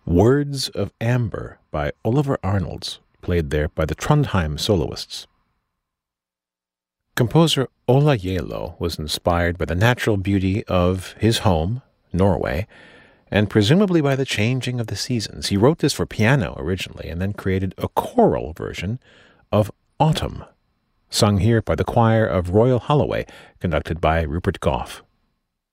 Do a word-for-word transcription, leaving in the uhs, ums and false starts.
Words of Amber by Oliver Arnolds, played there by the Trondheim soloists. Composer Ola Gjeilo was inspired by the natural beauty of his home, Norway, and presumably by the changing of the seasons. He wrote this for piano originally and then created a choral version of Autumn, sung here by the choir of Royal Holloway, conducted by Rupert Gough.